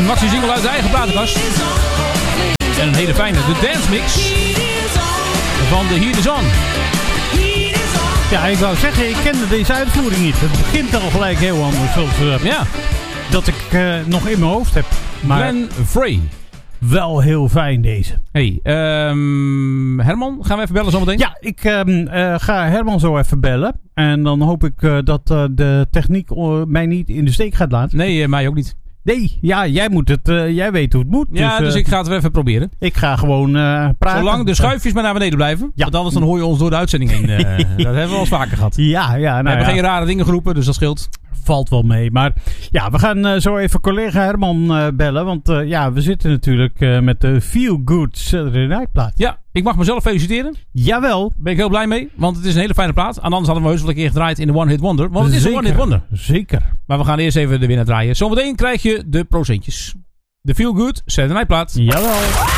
Maxi single uit de eigen platenkast. En een hele fijne, de dance mix van de Heat Is On. Ja, ik wou zeggen, ik kende deze uitvoering niet. Het begint al gelijk heel anders. Zoals, dat ik nog in mijn hoofd heb. Maar Glenn Frey. Wel heel fijn deze. Hey, Herman, gaan we even bellen zometeen? Ja, ik ga Herman zo even bellen. En dan hoop ik dat de techniek mij niet in de steek gaat laten. Nee, mij ook niet. Nee, ja, jij moet het. Jij weet hoe het moet. Ja, dus ik ga het weer even proberen. Ik ga gewoon praten. Zolang de schuifjes maar naar beneden blijven. Ja. Want anders dan hoor je ons door de uitzending heen. Dat hebben we al eens vaker gehad. Ja, We hebben geen rare dingen geroepen, dus dat scheelt. Valt wel mee. Maar ja, we gaan zo even collega Herman bellen. Want we zitten natuurlijk met de Feel Good Saturday Night plaat. Ja, ik mag mezelf feliciteren. Jawel. Ben ik heel blij mee. Want het is een hele fijne plaat. En anders hadden we heus wel een keer gedraaid in de One Hit Wonder. Want het is een One Hit Wonder. Zeker. Maar we gaan eerst even de winnaar draaien. Zometeen krijg je de procentjes. De Feel Good Saturday Night plaat. Jawel.